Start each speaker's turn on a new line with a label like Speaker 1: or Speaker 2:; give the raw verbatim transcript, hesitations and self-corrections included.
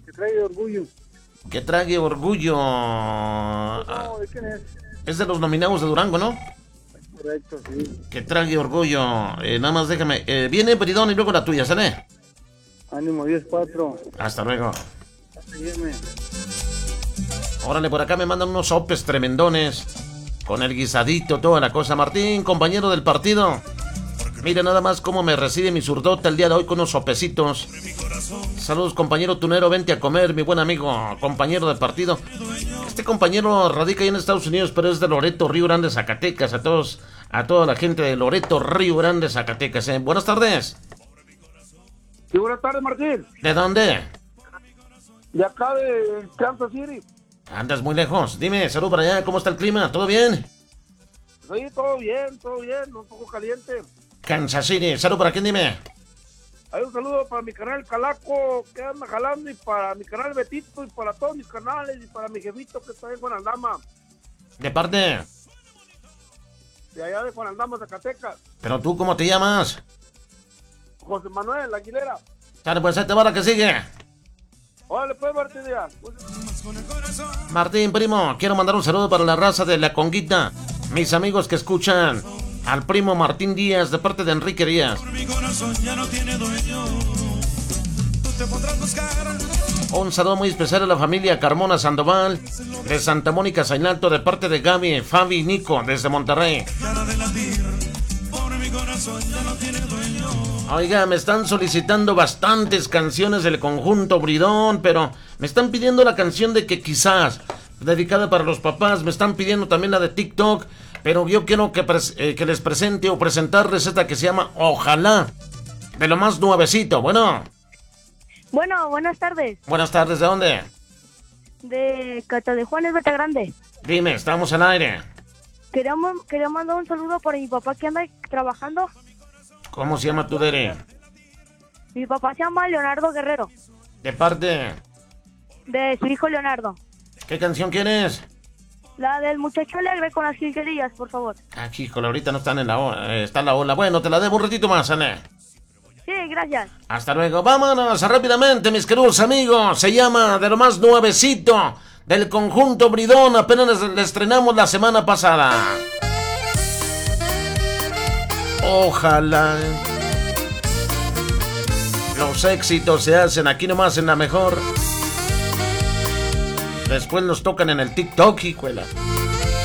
Speaker 1: Que trae orgullo.
Speaker 2: Que trague orgullo.
Speaker 1: No, ¿de quién es?
Speaker 2: Es de los nominados de Durango, ¿no?
Speaker 1: Correcto, sí.
Speaker 2: Que trague orgullo. Eh, nada más déjame. Eh, viene Bridón y luego la tuya, ¿sale?
Speaker 1: Ánimo, diez cuatro.
Speaker 2: Hasta luego.
Speaker 1: Hasta irme.
Speaker 2: Órale, por acá me mandan unos sopes tremendones. Con el guisadito, toda la cosa. Martín, compañero del partido. Mira nada más cómo me recibe mi zurdota el día de hoy con unos sopecitos. Saludos, compañero tunero, vente a comer, mi buen amigo, compañero del partido. Este compañero radica ahí en Estados Unidos, pero es de Loreto, Río Grande, Zacatecas. A todos, a toda la gente de Loreto, Río Grande, Zacatecas. ¿eh? Buenas tardes.
Speaker 1: Sí, buenas tardes, Martín.
Speaker 2: ¿De dónde?
Speaker 1: De acá de Kansas City.
Speaker 2: Andas muy lejos. Dime, salud para allá, ¿cómo está el clima? ¿Todo bien?
Speaker 1: Sí, todo bien, todo bien, un poco caliente.
Speaker 2: Kansas City, salud para quién, dime.
Speaker 1: Hay un saludo para mi canal Calaco, que anda jalando, y para mi canal Betito, y para todos mis canales, y para mi jefito que está en Juanaldama,
Speaker 2: ¿De parte?
Speaker 1: de allá de Juanaldama, Zacatecas.
Speaker 2: ¿Pero tú cómo te llamas?
Speaker 1: José Manuel Aguilera.
Speaker 2: Dale, pues ahí te va la que sigue.
Speaker 1: Órale, pues, Martín Díaz.
Speaker 2: Martín, primo, quiero mandar un saludo para la raza de La Conguita. Mis amigos que escuchan al primo Martín Díaz, de parte de Enrique Díaz. Un saludo muy especial a la familia Carmona Sandoval, de Santa Mónica Sainalto, de parte de Gaby, Fabi y Nico, desde Monterrey. Oiga, me están solicitando bastantes canciones del conjunto Bridón, pero me están pidiendo la canción de Que Quizás, dedicada para los papás. Me están pidiendo también la de TikTok, pero yo quiero que, pres- eh, que les presente o presentarles esta que se llama Ojalá, de lo más nuevecito. Bueno,
Speaker 3: Bueno, buenas tardes.
Speaker 2: buenas tardes, ¿de dónde?
Speaker 3: De Cata de Juanes, Beta Grande.
Speaker 2: Dime, estamos al aire.
Speaker 3: Queríamos, quería mandar un saludo para mi papá que anda trabajando.
Speaker 2: ¿Cómo se llama tu dere?
Speaker 3: Mi papá se llama Leonardo Guerrero,
Speaker 2: De parte,
Speaker 3: de su hijo Leonardo.
Speaker 2: ¿qué canción quieres?
Speaker 3: La del muchacho alegre con las jilguerillas, por favor.
Speaker 2: Aquí, con ahorita no están en la ola, eh, está en la ola. Bueno, te la debo un ratito más, ¿eh?
Speaker 3: Sí, gracias.
Speaker 2: Hasta luego. Vámonos rápidamente, mis queridos amigos. Se llama de lo más nuevecito del conjunto Bridón. Apenas le estrenamos la semana pasada. Ojalá. Los éxitos se hacen aquí nomás en la mejor. Después nos tocan en el TikTok, hijuela.